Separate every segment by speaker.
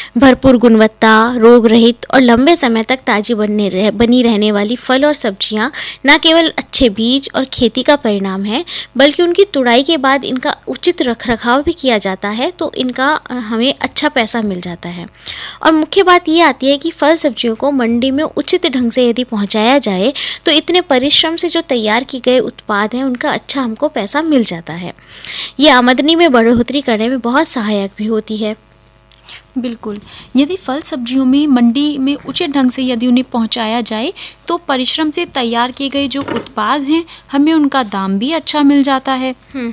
Speaker 1: भरपूर गुणवत्ता, रोग रहित और लंबे समय तक ताजी बनी रहने वाली फल और सब्जियां न केवल अच्छे बीज और खेती का परिणाम है, बल्कि उनकी तुड़ाई के बाद इनका उचित रखरखाव भी किया जाता है तो इनका हमें अच्छा पैसा मिल जाता है। और मुख्य बात ये आती है कि फल सब्जियों को मंडी में उचित ढंग से यदि पहुंचाया जाए तो इतने परिश्रम से जो तैयार किए गए उत्पाद हैं उनका अच्छा हमको पैसा मिल जाता है। ये आमदनी में बढ़ोतरी करने में बहुत सहायक भी होती है।
Speaker 2: बिल्कुल, यदि फल सब्जियों में मंडी में उचित ढंग से यदि उन्हें पहुंचाया जाए तो परिश्रम से तैयार किए गए जो उत्पाद हैं हमें उनका दाम भी अच्छा मिल जाता है।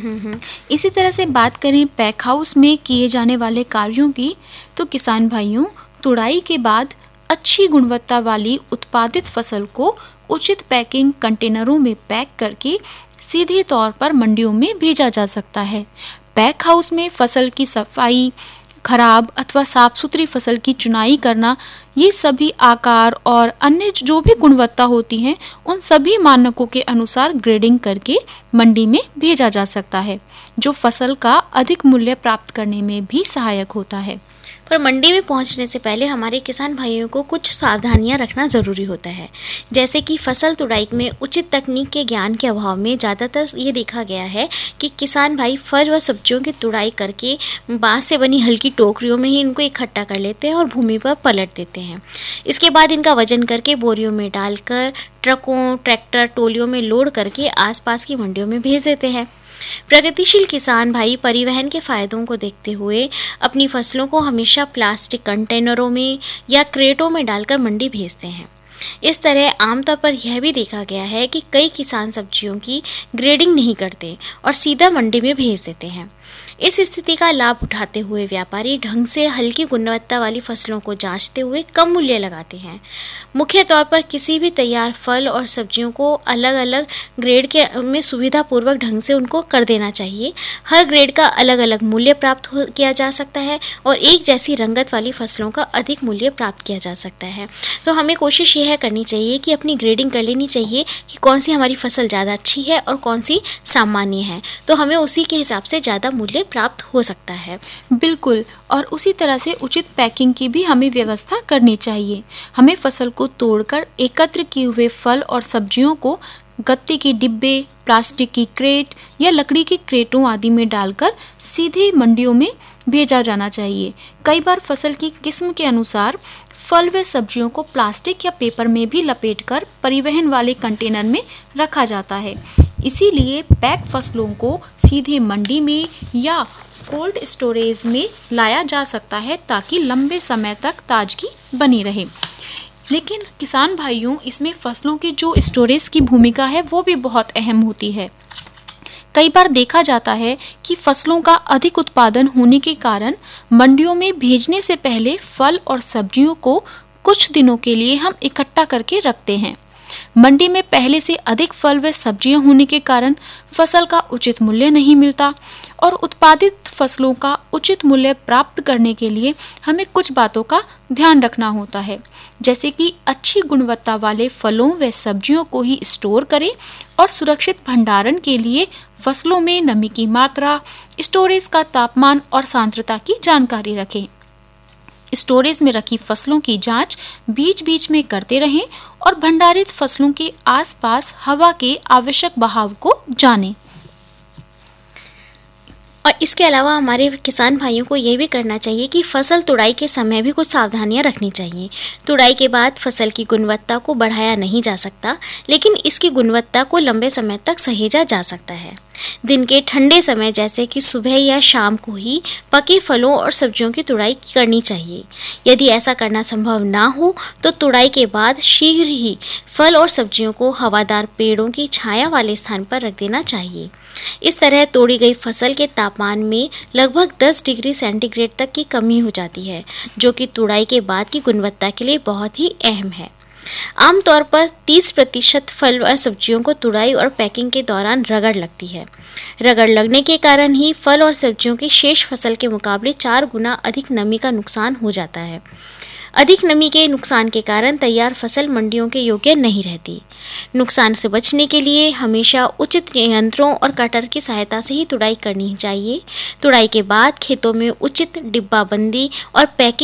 Speaker 2: इसी तरह से बात करें पैक हाउस में किए जाने वाले कार्यों की, तो किसान भाइयों, तुड़ाई के बाद अच्छी गुणवत्ता वाली उत्पादित फसल को उचित पैकिंग कंटेनरों में पैक करके सीधे तौर पर मंडियों में भेजा जा सकता है। पैक हाउस में फसल की सफाई, खराब अथवा साफ सुथरी फसल की चुनाई करना, ये सभी आकार और अन्य जो भी गुणवत्ता होती हैं उन सभी मानकों के अनुसार ग्रेडिंग करके मंडी में भेजा जा सकता है, जो फसल का अधिक मूल्य प्राप्त करने में भी सहायक होता है।
Speaker 1: पर मंडी में पहुंचने से पहले हमारे किसान भाइयों को कुछ सावधानियां रखना ज़रूरी होता है, जैसे कि फसल तुड़ाई में उचित तकनीक के ज्ञान के अभाव में ज़्यादातर ये देखा गया है कि किसान भाई फल व सब्जियों की तुड़ाई करके बांस से बनी हल्की टोकरियों में ही इनको इकट्ठा कर लेते हैं और भूमि पर पलट देते हैं। इसके बाद इनका वजन करके बोरियों में डालकर ट्रकों, ट्रैक्टर, टोलियों में लोड करके आसपास की मंडियों में भेज देते हैं। प्रगतिशील किसान भाई परिवहन के फायदों को देखते हुए अपनी फसलों को हमेशा प्लास्टिक कंटेनरों में या क्रेटों में डालकर मंडी भेजते हैं। इस तरह आमतौर पर यह भी देखा गया है कि कई किसान सब्जियों की ग्रेडिंग नहीं करते और सीधा मंडी में भेज देते हैं। इस स्थिति का लाभ उठाते हुए व्यापारी ढंग से हल्की गुणवत्ता वाली फसलों को जांचते हुए कम मूल्य लगाते हैं। मुख्य तौर पर किसी भी तैयार फल और सब्जियों को अलग अलग ग्रेड के में सुविधापूर्वक ढंग से उनको कर देना चाहिए। हर ग्रेड का अलग अलग मूल्य प्राप्त किया जा सकता है और एक जैसी रंगत वाली फसलों का अधिक मूल्य प्राप्त किया जा सकता है। तो हमें कोशिश ये करनी चाहिए कि अपनी ग्रेडिंग कर लेनी चाहिए कि कौन सी हमारी फसल ज़्यादा अच्छी है और कौन सी सामान्य है, तो हमें उसी के हिसाब से ज़्यादा मूल्य प्राप्त हो सकता है।
Speaker 2: बिल्कुल, और उसी तरह से उचित पैकिंग की भी हमें व्यवस्था करनी चाहिए। हमें फसल को तोड़कर एकत्र किए हुए फल और सब्जियों को गत्ते के डिब्बे, प्लास्टिक की क्रेट या लकड़ी की क्रेटों आदि में डालकर सीधे मंडियों में भेजा जाना चाहिए। कई बार फसल की किस्म के अनुसार फल व सब्जियों को प्लास्टिक या पेपर में भी लपेटकर परिवहन वाले कंटेनर में रखा जाता है। इसीलिए पैक फसलों को सीधे मंडी में या कोल्ड स्टोरेज में लाया जा सकता है ताकि लंबे समय तक ताजगी बनी रहे। लेकिन किसान भाइयों, इसमें फसलों की जो स्टोरेज की भूमिका है वो भी बहुत अहम होती है। कई बार देखा जाता है कि फसलों का अधिक उत्पादन होने के कारण मंडियों में भेजने से पहले फल और सब्जियों को कुछ दिनों के लिए हम इकट्ठा करके रखते हैं। मंडी में पहले से अधिक फल व सब्जियां होने के कारण फसल का उचित मूल्य नहीं मिलता और उत्पादित फसलों का उचित मूल्य प्राप्त करने के लिए हमें कुछ बातों का ध्यान रखना होता है, जैसे कि अच्छी गुणवत्ता वाले फलों व सब्जियों को ही स्टोर करें और सुरक्षित भंडारण के लिए फसलों में नमी की मात्रा, स्टोरेज का तापमान और सांद्रता की जानकारी रखें। स्टोरेज में रखी फसलों की जांच बीच बीच में करते रहें और भंडारित फसलों के आसपास हवा के आवश्यक बहाव को जानें।
Speaker 1: और इसके अलावा हमारे किसान भाइयों को ये भी करना चाहिए कि फसल तुड़ाई के समय भी कुछ सावधानियां रखनी चाहिए। तुड़ाई के बाद फसल की गुणवत्ता को बढ़ाया नहीं जा सकता, लेकिन इसकी गुणवत्ता को लंबे समय तक सहेजा जा सकता है। दिन के ठंडे समय जैसे कि सुबह या शाम को ही पके फलों और सब्जियों की तुड़ाई करनी चाहिए। यदि ऐसा करना संभव ना हो तो तुड़ाई के बाद शीघ्र ही फल और सब्जियों को हवादार पेड़ों की छाया वाले स्थान पर रख देना चाहिए। इस तरह तोड़ी गई फसल के तापमान में लगभग 10 डिग्री सेंटीग्रेड तक की कमी हो जाती है, जो कि तुड़ाई के बाद की गुणवत्ता के लिए बहुत ही अहम है। आमतौर पर 30% फल व सब्जियों को तुड़ाई और पैकिंग के दौरान रगड़ लगती है। रगड़ लगने के कारण ही फल और सब्जियों की शेष फसल के मुकाबले 4 गुना अधिक नमी का नुकसान हो जाता है। अधिक नमी के नुकसान के कारण तैयार फसल मंडियों के योग्य नहीं रहती। नुकसान से बचने के लिए हमेशा उचित यंत्रों और कटर की सहायता से ही तुड़ाई करनी चाहिए। तुड़ाई के बाद खेतों में उचित डिब्बाबंदी और पैकिंग